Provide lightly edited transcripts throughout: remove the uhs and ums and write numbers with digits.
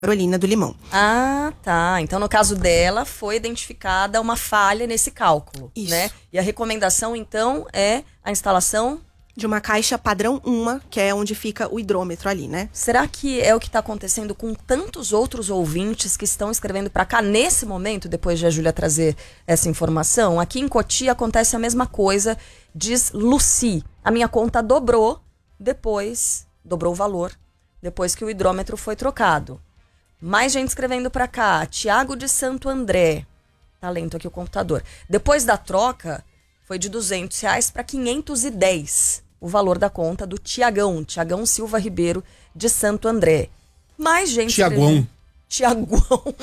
Carolina do Limão. Ah, tá. Então, no caso dela, foi identificada uma falha nesse cálculo, Isso. né? E a recomendação, então, é a instalação... De uma caixa padrão 1, que é onde fica o hidrômetro ali, né? Será que é o que está acontecendo com tantos outros ouvintes que estão escrevendo para cá nesse momento, depois de a Júlia trazer essa informação? Aqui em Cotia acontece a mesma coisa, diz Lucy. A minha conta dobrou o valor, depois que o hidrômetro foi trocado. Mais gente escrevendo para cá. Tiago de Santo André. Tá lento aqui o computador. Depois da troca, foi de R$200 para 510 o valor da conta do Tiagão Silva Ribeiro de Santo André. Mais gente Tiaguão. Tiaguão.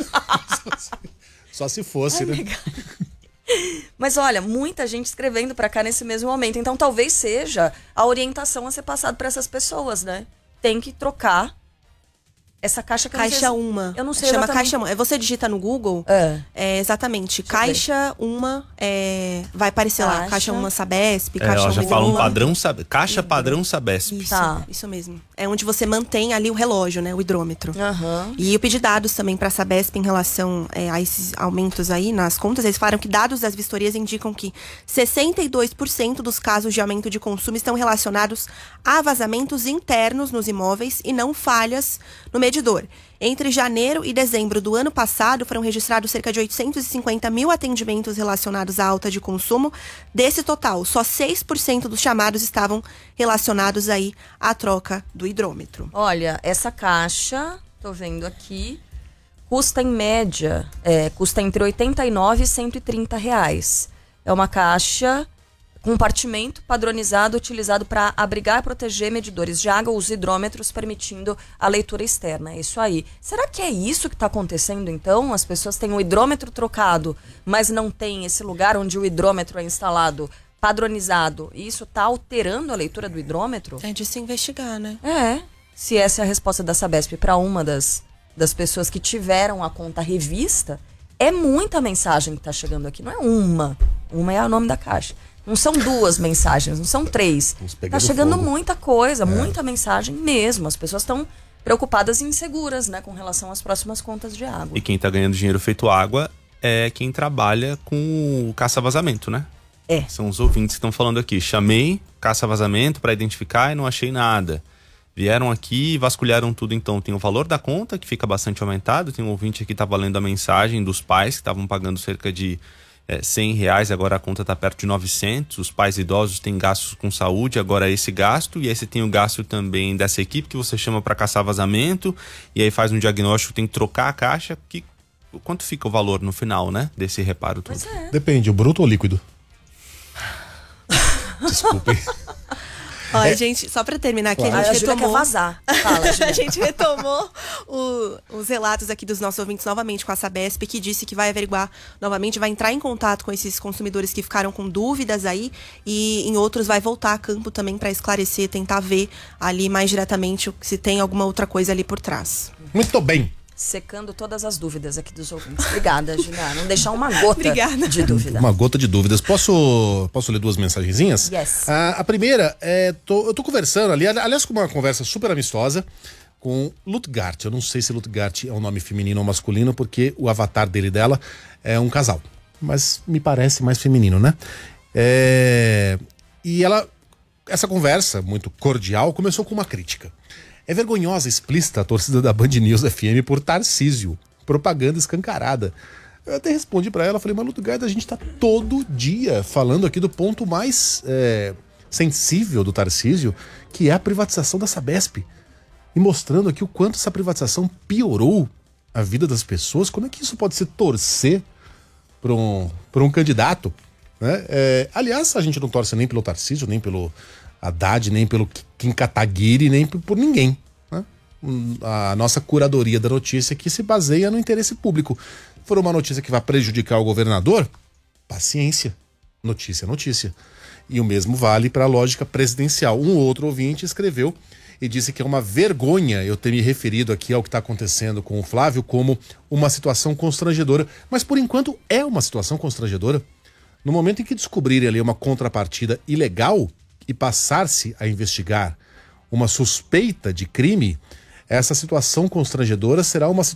Só se fosse, né? Legal. Mas olha, muita gente escrevendo para cá nesse mesmo momento. Então talvez seja a orientação a ser passada para essas pessoas, né? Tem que trocar essa caixa que Caixa 1. Eu não sei Chama exatamente. Caixa 1. Você digita no Google, exatamente. Deixa eu ver. Caixa 1, vai aparecer lá. Caixa 1 Sabesp, Caixa 1 Ela já fala um Lima. padrão, caixa padrão Sabesp. Isso, Tá. isso mesmo. É onde você mantém ali o relógio, né? O hidrômetro. Aham. E eu pedi dados também para a Sabesp em relação a esses aumentos aí nas contas. Eles falaram que dados das vistorias indicam que 62% dos casos de aumento de consumo estão relacionados a vazamentos internos nos imóveis e não falhas no medidor. Entre janeiro e dezembro do ano passado, foram registrados cerca de 850 mil atendimentos relacionados à alta de consumo. Desse total, só 6% dos chamados estavam relacionados aí à troca do hidrômetro. Olha, essa caixa, tô vendo aqui, custa em média, custa entre R$89 e R$130. É uma caixa, compartimento padronizado utilizado para abrigar e proteger medidores de água, os hidrômetros, permitindo a leitura externa. É isso aí. Será que é isso que está acontecendo, então? As pessoas têm o hidrômetro trocado, mas não tem esse lugar onde o hidrômetro é instalado padronizado. E isso está alterando a leitura do hidrômetro? É de se investigar, né? Se essa é a resposta da Sabesp para uma das pessoas que tiveram a conta revista, é muita mensagem que está chegando aqui. Não é uma. Uma é o nome da caixa. Não são 2 mensagens, não são 3. Tá chegando muita coisa, muita mensagem mesmo. As pessoas estão preocupadas e inseguras, né, com relação às próximas contas de água. E quem tá ganhando dinheiro feito água é quem trabalha com caça-vazamento, né? São os ouvintes que estão falando aqui. Chamei caça-vazamento para identificar e não achei nada. Vieram aqui e vasculharam tudo, então tem o valor da conta, que fica bastante aumentado. Tem um ouvinte aqui que tá lendo a mensagem dos pais que estavam pagando cerca de R$100, agora a conta está perto de 900. Os pais idosos têm gastos com saúde, agora é esse gasto. E aí você tem o gasto também dessa equipe que você chama para caçar vazamento. E aí faz um diagnóstico, tem que trocar a caixa. Quanto fica o valor no final, né? Desse reparo todo? Depende, o bruto ou líquido? Desculpem. Olha, gente, só pra terminar aqui, a gente Júlia retomou... quer vazar. Fala, Júlia. A gente retomou os relatos aqui dos nossos ouvintes novamente com a Sabesp, que disse que vai averiguar novamente, vai entrar em contato com esses consumidores que ficaram com dúvidas aí, e em outros vai voltar a campo também para esclarecer, tentar ver ali mais diretamente se tem alguma outra coisa ali por trás. Muito bem. Secando todas as dúvidas aqui dos ouvintes. Obrigada, Juliana. Não deixar uma gota de dúvida. Uma gota de dúvidas. Posso ler 2 mensagenzinhas? Yes. A primeira eu tô conversando ali, aliás, com uma conversa super amistosa com Lutgart. Eu não sei se Lutgart é um nome feminino ou masculino, porque o avatar dele e dela é um casal. Mas me parece mais feminino, né? E essa conversa muito cordial começou com uma crítica. É vergonhosa, explícita a torcida da Band News FM por Tarcísio. Propaganda escancarada. Eu até respondi pra ela, falei, mas Lutgard, a gente tá todo dia falando aqui do ponto mais sensível do Tarcísio, que é a privatização da Sabesp. E mostrando aqui o quanto essa privatização piorou a vida das pessoas. Como é que isso pode se torcer por um candidato? Né? Aliás, a gente não torce nem pelo Tarcísio, nem pelo Haddad, nem pelo Kim Kataguiri, nem por ninguém. Né? A nossa curadoria da notícia aqui se baseia no interesse público. Se for uma notícia que vai prejudicar o governador, paciência. Notícia é notícia. E o mesmo vale para a lógica presidencial. Um outro ouvinte escreveu e disse que é uma vergonha eu ter me referido aqui ao que está acontecendo com o Flávio como uma situação constrangedora. Mas por enquanto é uma situação constrangedora. No momento em que descobrirem ali uma contrapartida ilegal e passar-se a investigar uma suspeita de crime, essa situação constrangedora será uma